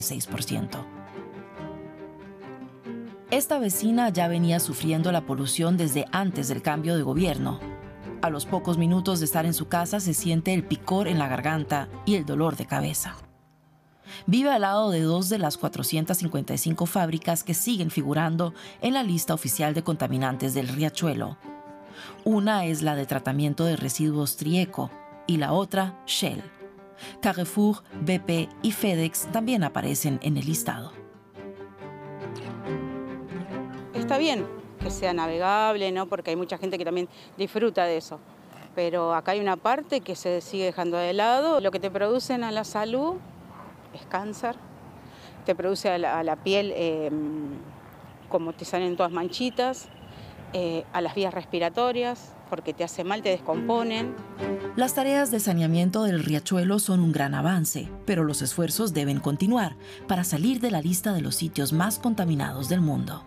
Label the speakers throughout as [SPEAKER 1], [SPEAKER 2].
[SPEAKER 1] 6%. Esta vecina ya venía sufriendo la polución desde antes del cambio de gobierno. A los pocos minutos de estar en su casa se siente el picor en la garganta y el dolor de cabeza. Vive al lado de 2 de las 455 fábricas que siguen figurando en la lista oficial de contaminantes del riachuelo. Una es la de tratamiento de residuos Trieco y la otra Shell. Carrefour, BP y FedEx también aparecen en el listado.
[SPEAKER 2] Está bien que sea navegable, ¿no? Porque hay mucha gente que también disfruta de eso. Pero acá hay una parte que se sigue dejando de lado. Lo que te producen a la salud es cáncer, te produce a la piel, como te salen todas manchitas, a las vías respiratorias, porque te hace mal, te descomponen.
[SPEAKER 1] Las tareas de saneamiento del riachuelo son un gran avance, pero los esfuerzos deben continuar para salir de la lista de los sitios más contaminados del mundo.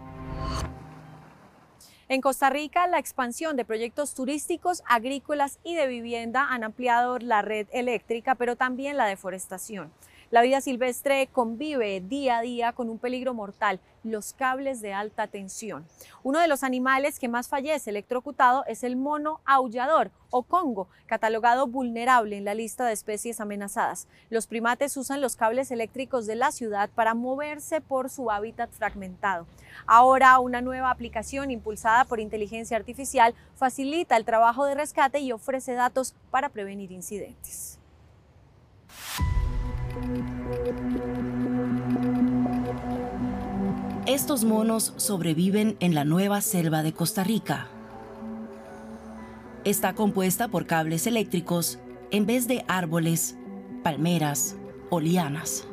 [SPEAKER 3] En Costa Rica, la expansión de proyectos turísticos, agrícolas y de vivienda han ampliado la red eléctrica, pero también la deforestación. La vida silvestre convive día a día con un peligro mortal, los cables de alta tensión. Uno de los animales que más fallece electrocutado es el mono aullador o congo, catalogado vulnerable en la lista de especies amenazadas. Los primates usan los cables eléctricos de la ciudad para moverse por su hábitat fragmentado. Ahora, una nueva aplicación impulsada por inteligencia artificial facilita el trabajo de rescate y ofrece datos para prevenir incidentes.
[SPEAKER 1] Estos monos sobreviven en la nueva selva de Costa Rica. Está compuesta por cables eléctricos en vez de árboles, palmeras o lianas.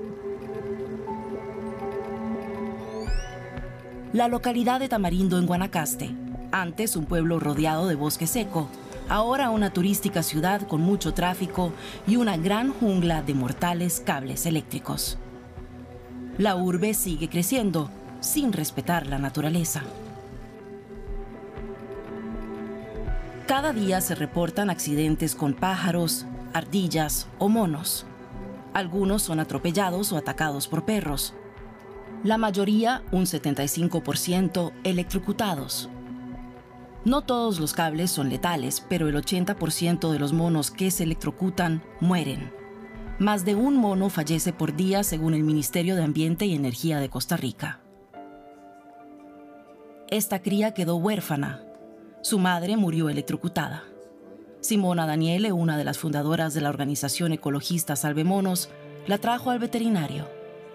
[SPEAKER 1] La localidad de Tamarindo en Guanacaste, antes un pueblo rodeado de bosque seco, ahora una turística ciudad con mucho tráfico y una gran jungla de mortales cables eléctricos. La urbe sigue creciendo, sin respetar la naturaleza. Cada día se reportan accidentes con pájaros, ardillas o monos. Algunos son atropellados o atacados por perros. La mayoría, un 75%, electrocutados. No todos los cables son letales, pero el 80% de los monos que se electrocutan mueren. Más de un mono fallece por día según el Ministerio de Ambiente y Energía de Costa Rica. Esta cría quedó huérfana. Su madre murió electrocutada. Simona Daniele, una de las fundadoras de la organización ecologista Salve Monos, la trajo al veterinario.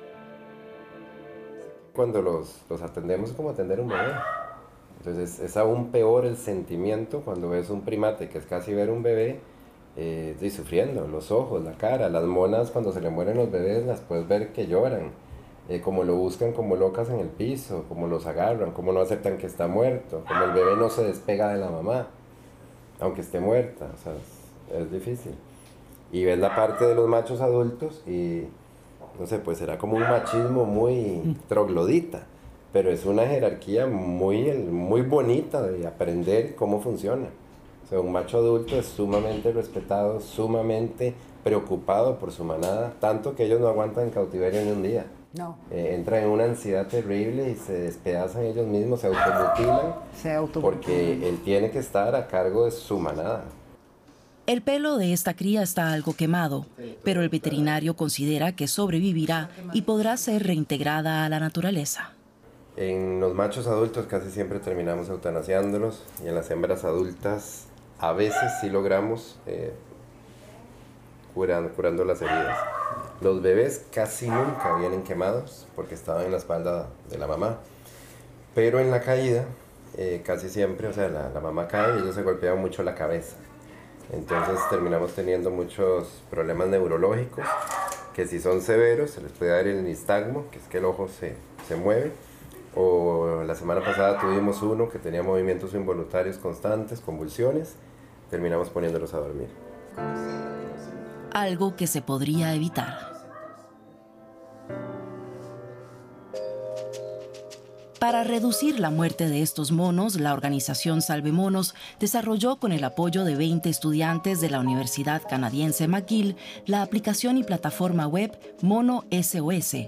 [SPEAKER 4] Cuando los atendemos es como atender un bebé. Entonces es aún peor el sentimiento cuando ves un primate, que es casi ver un bebé, y sufriendo, los ojos, la cara. Las monas, cuando se le mueren los bebés, las puedes ver que lloran, como lo buscan como locas en el piso, como los agarran, como no aceptan que está muerto, como el bebé no se despega de la mamá, aunque esté muerta. O sea, es difícil. Y ves la parte de los machos adultos y, no sé, pues será como un machismo muy troglodita, pero es una jerarquía muy bonita de aprender cómo funciona. O sea, un macho adulto es sumamente respetado, sumamente preocupado por su manada, tanto que ellos no aguantan en cautiverio ni un día.
[SPEAKER 5] No.
[SPEAKER 4] Entran en una ansiedad terrible y se despedazan ellos mismos, se automutilan, porque él tiene que estar a cargo de su manada.
[SPEAKER 1] El pelo de esta cría está algo quemado, pero el veterinario considera que sobrevivirá y podrá ser reintegrada a la naturaleza.
[SPEAKER 4] En los machos adultos casi siempre terminamos eutanasiándolos y en las hembras adultas a veces sí logramos curando las heridas. Los bebés casi nunca vienen quemados porque estaban en la espalda de la mamá, pero en la caída casi siempre, o sea, la mamá cae y ellos se golpean mucho la cabeza. Entonces terminamos teniendo muchos problemas neurológicos que si son severos se les puede dar el nistagmo, que es que el ojo se mueve. O la semana pasada tuvimos uno que tenía movimientos involuntarios constantes, convulsiones, terminamos poniéndolos a dormir.
[SPEAKER 1] Algo que se podría evitar. Para reducir la muerte de estos monos, la organización Salve Monos desarrolló con el apoyo de 20 estudiantes de la Universidad Canadiense McGill la aplicación y plataforma web Mono SOS,